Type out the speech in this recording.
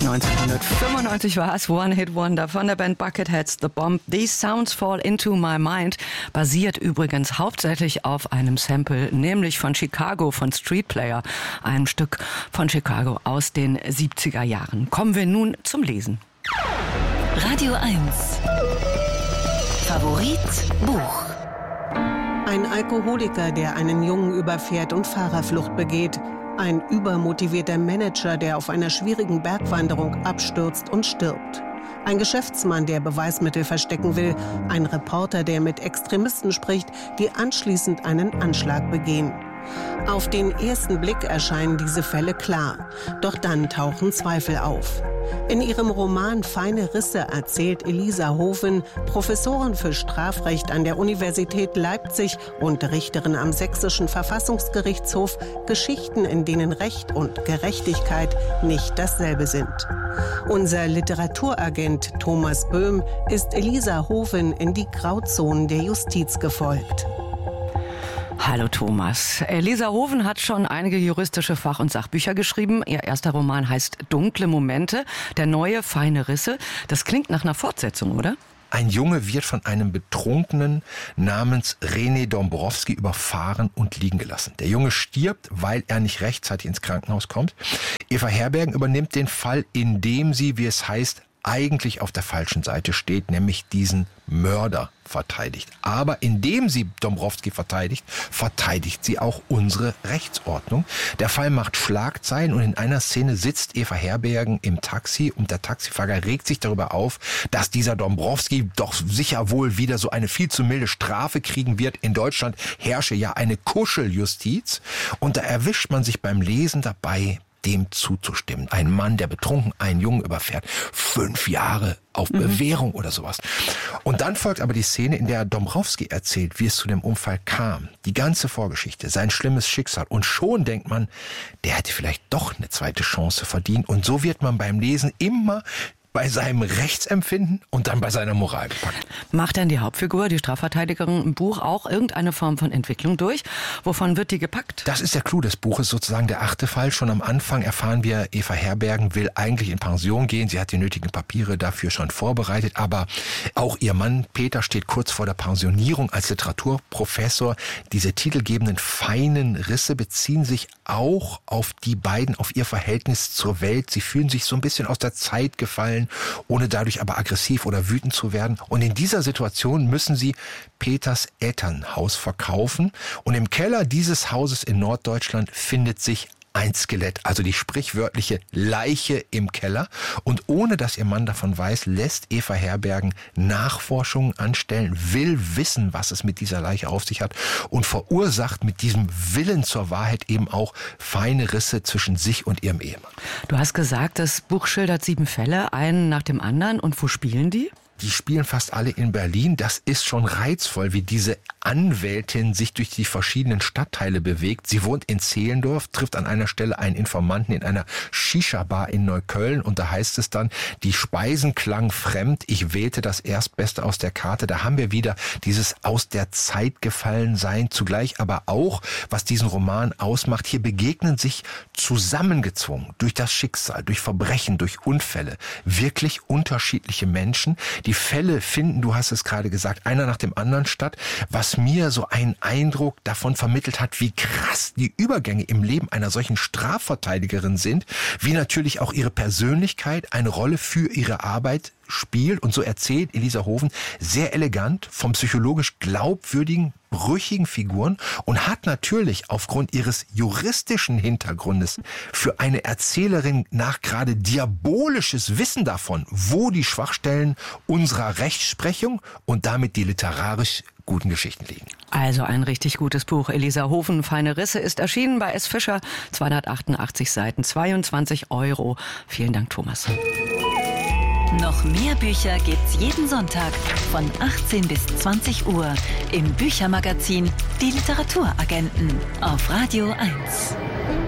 1995 war es One-Hit-Wonder von der Band Bucketheads, The Bomb. These Sounds Fall Into My Mind basiert übrigens hauptsächlich auf einem Sample, nämlich von Chicago, von Street Player, einem Stück von Chicago aus den 70er Jahren. Kommen wir nun zum Lesen. Radio 1 Favorit Buch. Ein Alkoholiker, der einen Jungen überfährt und Fahrerflucht begeht. Ein übermotivierter Manager, der auf einer schwierigen Bergwanderung abstürzt und stirbt. Ein Geschäftsmann, der Beweismittel verstecken will. Ein Reporter, der mit Extremisten spricht, die anschließend einen Anschlag begehen. Auf den ersten Blick erscheinen diese Fälle klar. Doch dann tauchen Zweifel auf. In ihrem Roman Feine Risse erzählt Elisa Hoven, Professorin für Strafrecht an der Universität Leipzig und Richterin am Sächsischen Verfassungsgerichtshof, Geschichten, in denen Recht und Gerechtigkeit nicht dasselbe sind. Unser Literaturagent Thomas Böhm ist Elisa Hoven in die Grauzonen der Justiz gefolgt. Hallo Thomas. Elisa Hoven hat schon einige juristische Fach- und Sachbücher geschrieben. Ihr erster Roman heißt Dunkle Momente, der neue Feine Risse. Das klingt nach einer Fortsetzung, oder? Ein Junge wird von einem Betrunkenen namens René Dombrowski überfahren und liegen gelassen. Der Junge stirbt, weil er nicht rechtzeitig ins Krankenhaus kommt. Eva Herbergen übernimmt den Fall, indem sie, wie es heißt, eigentlich auf der falschen Seite steht, nämlich diesen Mörder verteidigt. Aber indem sie Dombrowski verteidigt sie auch unsere Rechtsordnung. Der Fall macht Schlagzeilen und in einer Szene sitzt Eva Herbergen im Taxi und der Taxifahrer regt sich darüber auf, dass dieser Dombrowski doch sicher wohl wieder so eine viel zu milde Strafe kriegen wird. In Deutschland herrsche ja eine Kuscheljustiz und da erwischt man sich beim Lesen dabei, dem zuzustimmen. Ein Mann, der betrunken einen Jungen überfährt, 5 Jahre auf Bewährung oder sowas. Und dann folgt aber die Szene, in der Dombrowski erzählt, wie es zu dem Unfall kam. Die ganze Vorgeschichte, sein schlimmes Schicksal. Und schon denkt man, der hätte vielleicht doch eine zweite Chance verdient. Und so wird man beim Lesen immer bei seinem Rechtsempfinden und dann bei seiner Moral gepackt. Macht denn die Hauptfigur, die Strafverteidigerin im Buch, auch irgendeine Form von Entwicklung durch? Wovon wird die gepackt? Das ist der Clou des Buches, sozusagen der 8. Fall. Schon am Anfang erfahren wir, Eva Herbergen will eigentlich in Pension gehen. Sie hat die nötigen Papiere dafür schon vorbereitet. Aber auch ihr Mann Peter steht kurz vor der Pensionierung als Literaturprofessor. Diese titelgebenden feinen Risse beziehen sich auch auf die beiden, auf ihr Verhältnis zur Welt. Sie fühlen sich so ein bisschen aus der Zeit gefallen, ohne dadurch aber aggressiv oder wütend zu werden. Und in dieser Situation müssen sie Peters Elternhaus verkaufen. Und im Keller dieses Hauses in Norddeutschland findet sich ein Skelett, also die sprichwörtliche Leiche im Keller. Und ohne dass ihr Mann davon weiß, lässt Eva Herbergen Nachforschungen anstellen, will wissen, was es mit dieser Leiche auf sich hat und verursacht mit diesem Willen zur Wahrheit eben auch feine Risse zwischen sich und ihrem Ehemann. Du hast gesagt, das Buch schildert 7 Fälle, einen nach dem anderen. Und wo spielen die? Die spielen fast alle in Berlin. Das ist schon reizvoll, wie diese Anwältin sich durch die verschiedenen Stadtteile bewegt. Sie wohnt in Zehlendorf, trifft an einer Stelle einen Informanten in einer Shisha-Bar in Neukölln und da heißt es dann, die Speisen klangen fremd, ich wählte das Erstbeste aus der Karte. Da haben wir wieder dieses aus der Zeit gefallen sein, zugleich aber auch, was diesen Roman ausmacht. Hier begegnen sich zusammengezwungen durch das Schicksal, durch Verbrechen, durch Unfälle, wirklich unterschiedliche Menschen. Die Fälle finden, du hast es gerade gesagt, einer nach dem anderen statt, was mir so einen Eindruck davon vermittelt hat, wie krass die Übergänge im Leben einer solchen Strafverteidigerin sind, wie natürlich auch ihre Persönlichkeit eine Rolle für ihre Arbeit spielt. Und so erzählt Elisa Hoven sehr elegant vom psychologisch glaubwürdigen, brüchigen Figuren und hat natürlich aufgrund ihres juristischen Hintergrundes für eine Erzählerin nachgerade diabolisches Wissen davon, wo die Schwachstellen unserer Rechtsprechung und damit die literarisch guten Geschichten liegen. Also ein richtig gutes Buch. Elisa Hoven, Feine Risse, ist erschienen bei S. Fischer, 288 Seiten, 22 €. Vielen Dank, Thomas. Noch mehr Bücher gibt's jeden Sonntag von 18 bis 20 Uhr im Büchermagazin Die Literaturagenten auf Radio 1.